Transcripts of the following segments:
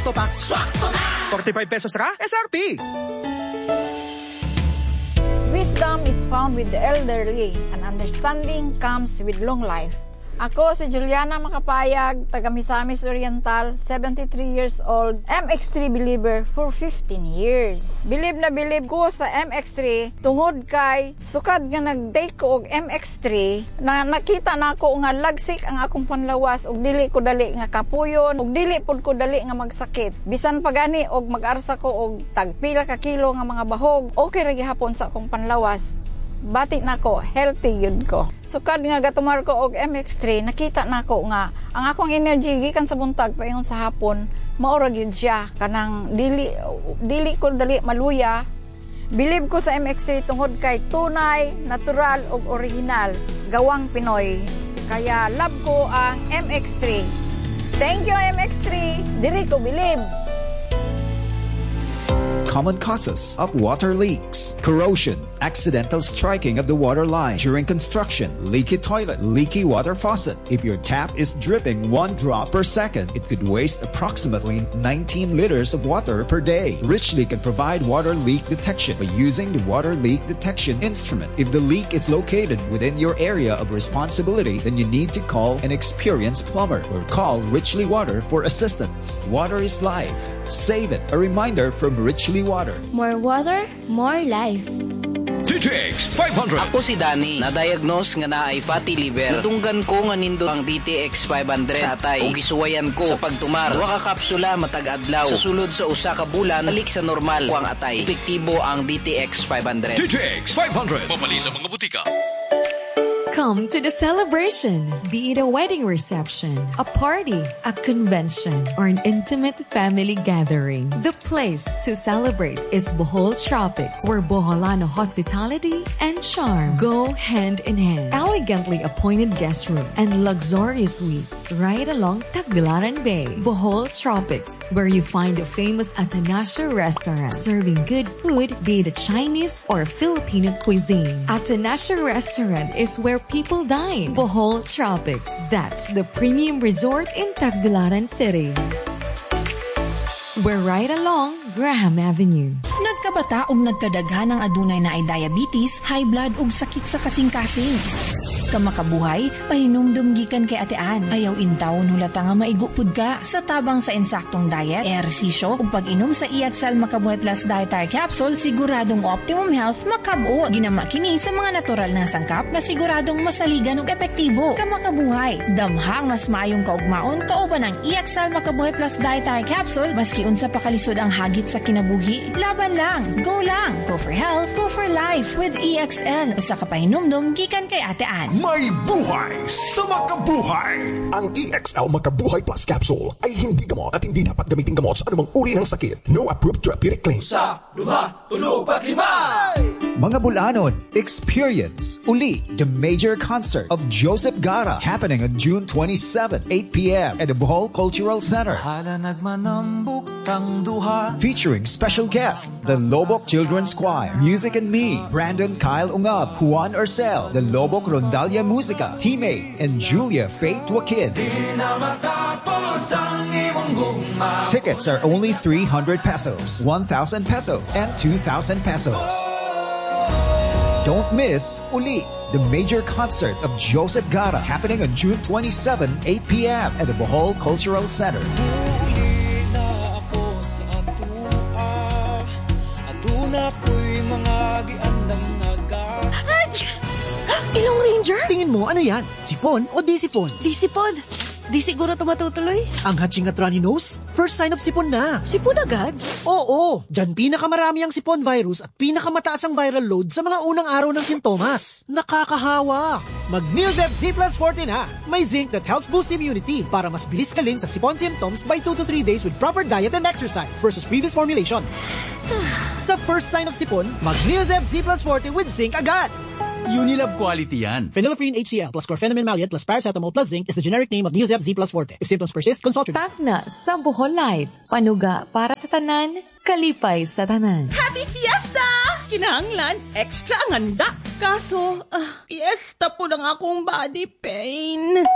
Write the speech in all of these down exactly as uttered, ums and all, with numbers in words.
Swakto pa. Swakto na! forty-five pesos ra, S R P. Wisdom is found with the elderly, and understanding comes with long life. Ako si Juliana Makapayag, taga Misamis Oriental, seventy-three years old, M X three believer for fifteen years. Bilib na bilib ko sa M X three tungod kay sukad nga nag-take ko og M X three na nakita na ako nga lagsik ang akong panlawas og dili ko dali nga kapuyon og dili pud ko dali nga magsakit. Bisan pa gani og mag-arsa ko og tagpila ka kilo nga mga bahog, okay ra gihapon sa akong panlawas. Bati na ko, healthy yun ko. Sukad nga gatumar ko og M X three, nakita na ko nga ang akong energy gikan sa buntag paingon sa hapon, maura gyud siya kanang dili dili ko dali maluya. Bilib ko sa M X three tungod kay tunay, natural ug original, gawang Pinoy. Kaya love ko ang M X three. Thank you M X three. Diri ko bilib. Common causes of water leaks: corrosion, accidental striking of the water line during construction, leaky toilet, leaky water faucet. If your tap is dripping one drop per second, it could waste approximately nineteen liters of water per day. Richly can provide water leak detection by using the water leak detection instrument. If the leak is located within your area of responsibility, then you need to call an experienced plumber or call Richly Water for assistance. Water is life. Save it. A reminder from Richly Water. More water, more life. D T X five hundred. Ako si Danny, na-diagnose nga na ay fatty liver. Natunggan ko nga nindo ang D T X five hundred sa atay. O gisuwayan ko sa pagtumar. Duha ka kapsula matag adlaw. Sa sulod sa usa ka bulan, balik sa normal ko ang atay. Epektibo ang D T X five hundred. D T X five hundred. Mabali sa mga butika. Come to the celebration, be it a wedding reception, a party, a convention, or an intimate family gathering. The place to celebrate is Bohol Tropics, where Boholano hospitality and charm go hand in hand. Elegantly appointed guest rooms and luxurious suites right along Tagbilaran Bay. Bohol Tropics, where you find the famous Atanasio restaurant, serving good food, be it a Chinese or Filipino cuisine. Atanasio restaurant is where people dine. Bohol Tropics. That's the premium resort in Tagbilaran City. We're right along Graham Avenue. Nagkabata og nagkadaghan ng adunay na ay diabetes, high blood ug sakit sa kasing-kasing. Kamakabuhay, pahinumdum gikan kay atean. Ayaw intaw hulata nga maigupod ka. Sa tabang sa insaktong diet, ehersisyo ug pag-inom sa Iaxal Makabuhay Plus Dietary Capsule, siguradong optimum health makabuo. Ginama kini sa mga natural na sangkap na siguradong masaligan ug epektibo. Kamakabuhay, damhang mas maayong kaugmaon kauban ang Iaxal Makabuhay Plus Dietary Capsule maski unsa pa kalisod ang hagit sa kinabuhi. Laban lang, go lang. Go for health, go for life with E X L. Usa ka pahinumdum gikan kay atean. May buhay sa makabuhay! Ang E X L Makabuhay Plus Capsule ay hindi gamot at hindi dapat gamitin gamot sa anumang uri ng sakit. No approved therapeutic claim. Sa, duha, tulo, pat, lima! Mga Bulanon, experience uli the major concert of Joseph Gara happening on June twenty-seventh, eight p.m. at the Bohol Cultural Center. Featuring special guests, the Lobok Children's Choir, Music and Me, Brandon Kyle Ungab, Juan Orcel, the Lobok Rondalia Musica, Teammates, and Julia Faith Wakid. Tickets are only three hundred pesos, one thousand pesos, and two thousand pesos. Don't miss Uli, the major concert of Joseph Gara happening on June twenty-seventh, eight p.m. at the Bohol Cultural Center. Ilong Ranger? Tingin mo, ano yan? Sipon o di sipon? Di sipon. Di siguro ito matutuloy. Ang hatching at runny nose? First sign of sipon na. Sipon agad? Oo, dyan pinakamarami ang sipon virus at pinakamataas ang viral load sa mga unang araw ng sintomas. Nakakahawa. Mag-Neosep Z plus forty na. May zinc that helps boost immunity para mas bilis kaling sa sipon symptoms by two to three days with proper diet and exercise versus previous formulation. Sa first sign of sipon, mag-Neosep Z plus forty with zinc agad. Unilab quality yan. Phenylephrine H C L plus chlorpheniramine maleate plus paracetamol plus zinc is the generic name of Neosep Z plus forte. If symptoms persist, consult your doctor. Takna sa Bohol Life. Panuga para sa tanan, kalipay sa tanan. Happy Fiesta! Kinahanglan, extra ang handa. Kaso, uh, fiesta po ng akong body pain.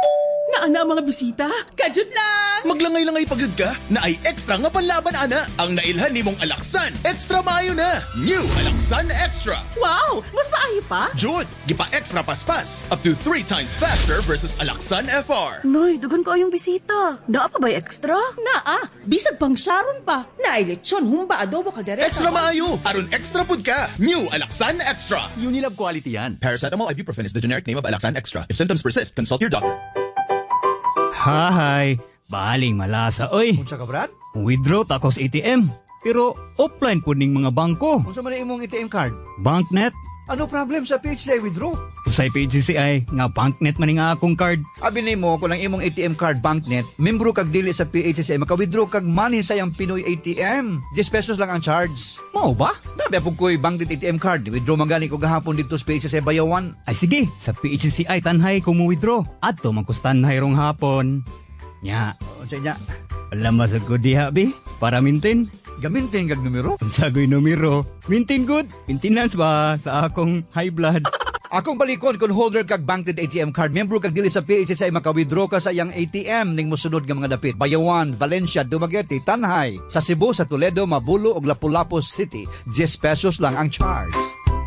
Naana mga bisita. Kajud lang. Maglangay-langay pagod ka na ay extra nga panlaban ana. Ang nailhan ni mong Alaksan, extra maayo na. New Alaksan Extra. Wow, mas maayo pa? Jud, gipa extra paspas. Up to three times faster versus Alaksan F R. Noy, dugan ko yung bisita. Naa pa ba'y extra? Naa, bisag pang Sharon pa. Naay lechon, humba, adobo, kaldereta. Extra maayo. Aron extra pud ka. New Alaksan Extra. Unilab quality yan. Paracetamol ibuprofen is the generic name of Alaksan Extra. If symptoms persist, consult your doctor. Hahay, baling malasa oy. Unsa ka brad? Withdraw ta ko sa A T M. Pero offline po ning mga bangko. Unsa man imong A T M card? Banknet. Ano problem sa P H C I withdraw? Usay P H C I nga banknet man nga akong card. Abi nimo kung lang imong A T M card banknet, membro kag dili sa P H C I maka-withdraw kag money sa yang Pinoy A T M. ten pesos lang ang charge. Mao ba? Dabi pug koy banknet A T M card, withdraw man gani ko gahapon dito sa P H C I Bayawan. Ay sige, sa P H C I tanhay kung mo-withdraw. Adto man kustanhay rong hapon. Nya, unsa nya? Alam masag ko diha bi para maintain. Gamintin kag numero? Unsagoy numero? Maintain good. Maintenance ba sa akong high blood? Akong balikon kung holder kag banked A T M card, membro kag dili sa P H C I maka-withdraw ka sa iyang A T M ning mosunod nga mga dapit. Bayawan, Valencia, Dumaguete, Tanhay, sa Cebu, sa Toledo, Mabulo ug Lapu-Lapu City. ten pesos lang ang charge.